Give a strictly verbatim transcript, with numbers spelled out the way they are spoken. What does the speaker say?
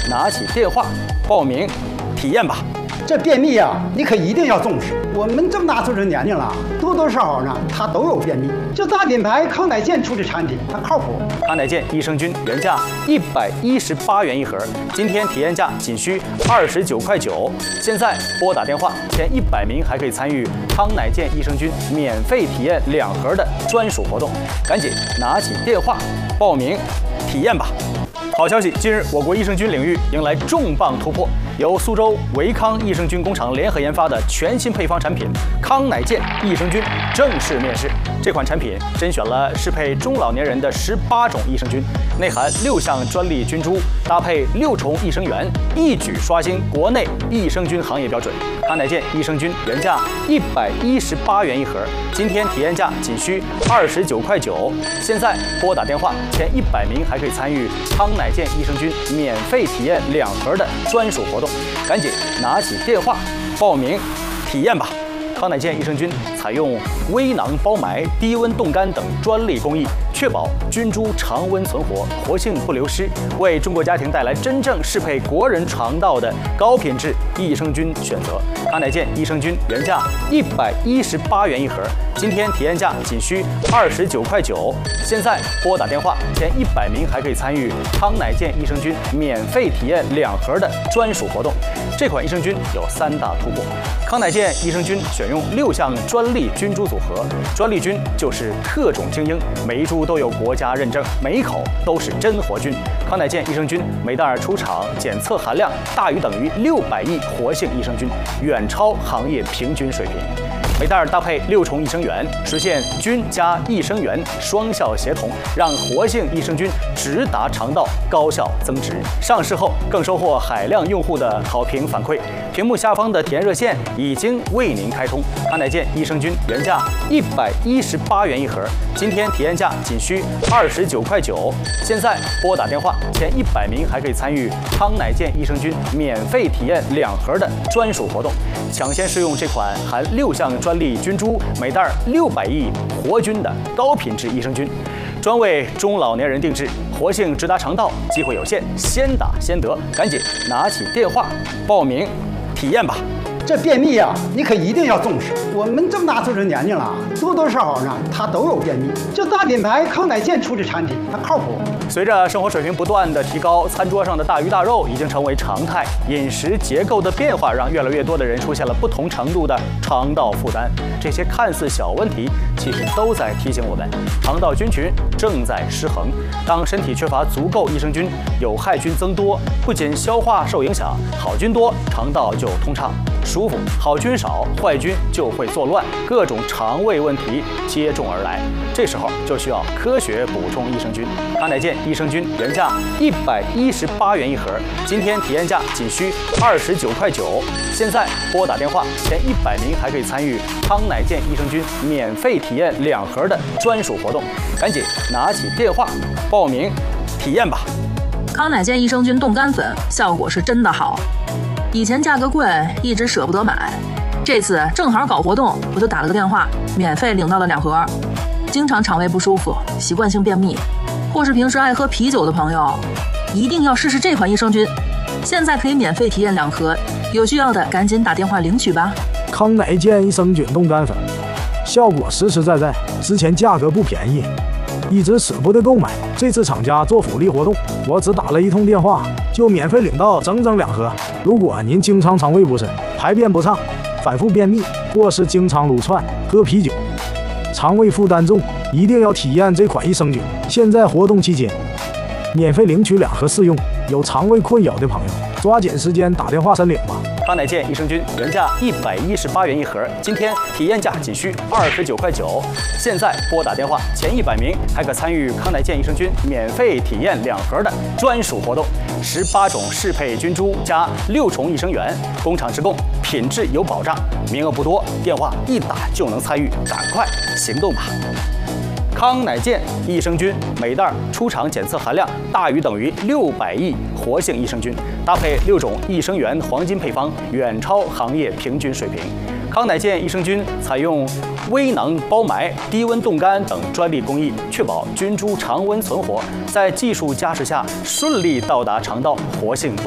拿起电话报名体验吧。 这便秘呀、啊，你可一定要重视。我们这么大岁数年龄了，多多少少呢，它都有便秘。这大品牌康乃健出的产品，它靠谱。 康乃健益生菌原价一百一十八元一盒，今天体验价仅需二十九块九。现在拨打电话，前一百名还可以参与康乃健益生菌免费体验两盒的专属活动，赶紧拿起电话报名体验吧。好消息！近日，我国益生菌领域迎来重磅突破，由苏州维康益生菌工厂联合研发的全新配方产品康乃健益生菌正式面世。这款产品甄选了适配中老年人的十八种益生菌，内含六项专利菌株，搭配六重益生元，一举刷新国内益生菌行业标准。康乃健益生菌原价一百一十八元一盒，今天体验价仅需二十九块九。现在拨打电话，前一百名还可以参与康乃健益生菌免费体验两盒的专属活动，赶紧拿起电话报名体验吧。康乃健益生菌采用微囊包埋、低温冻干等专利工艺，确保菌株常温存活，活性不流失，为中国家庭带来真正适配国人肠道的高品质益生菌选择。康乃健益生菌原价一百一十八元一盒，今天体验价仅需二十九块九。现在拨打电话，前一百名还可以参与康乃健益生菌免费体验两盒的专属活动。这款益生菌有三大突破：康乃健益生菌选用六项专利菌株组合，专利菌就是特种精英，每一株都有国家认证，每一口都是真活菌。康乃健益生菌每袋出厂检测含量大于等于六百亿活性益生菌，远超行业平均水平。每袋搭配六重益生元，实现菌加益生元双效协同，让活性益生菌直达肠道，高效增值。上市后更收获海量用户的好评反馈。屏幕下方的体验热线已经为您开通。康乃健益生菌原价一百一十八元一盒，今天体验价仅需二十九块九。现在拨打电话，前一百名还可以参与康乃健益生菌免费体验两盒的专属活动，抢先试用这款含六项专利菌株，每袋六百亿活菌的高品质益生菌，专为中老年人定制，活性直达肠道，机会有限，先打先得，赶紧拿起电话报名体验吧。 这便秘呀、啊，你可一定要重视。我们这么大岁数年龄了，多多少少呢，它都有便秘。这大品牌康乃健出的产品，它靠谱。 随着生活水平不断的提高，餐桌上的大鱼大肉已经成为常态。饮食结构的变化让越来越多的人出现了不同程度的肠道负担。这些看似小问题，其实都在提醒我们，肠道菌群正在失衡。当身体缺乏足够益生菌，有害菌增多，不仅消化受影响，好菌多，肠道就通畅舒服；好菌少，坏菌就会作乱，各种肠胃问题接踵而来。这时候就需要科学补充益生菌。康乃健益生菌原价一百一十八元一盒，今天体验价仅需二十九块九。现在拨打电话，前一百名还可以参与康乃健益生菌免费体验两盒的专属活动，赶紧拿起电话报名体验吧。 康乃健益生菌冻干粉效果是真的好，以前价格贵，一直舍不得买，这次正好搞活动，我就打了个电话，免费领到了两盒。经常肠胃不舒服、习惯性便秘，或是平时爱喝啤酒的朋友，一定要试试这款益生菌。现在可以免费体验两盒，有需要的赶紧打电话领取吧。 康乃健益生菌冻干粉，效果实实在在，之前价格不便宜，一直舍不得购买。这次厂家做福利活动，我只打了一通电话，就免费领到整整两盒。如果您经常肠胃不适、排便不畅、反复便秘，或是经常撸串、喝啤酒，肠胃负担重，一定要体验这款益生菌。现在活动期间，免费领取两盒试用。有肠胃困扰的朋友，抓紧时间打电话申领吧。 康乃健益生菌原价一百一十八元一盒，今天体验价仅需二十九块九。现在拨打电话，前一百名还可参与康乃健益生菌免费体验两盒的专属活动，十八种适配菌株加六重益生元，工厂直供，品质有保障，名额不多，电话一打就能参与，赶快行动吧！康乃健益生菌每袋出厂检测含量大于等于六百亿活性益生菌，搭配六种益生元黄金配方，远超行业平均水平。康乃健益生菌采用微囊包埋、低温冻干等专利工艺，确保菌株常温存活，在技术加持下顺利到达肠道，活性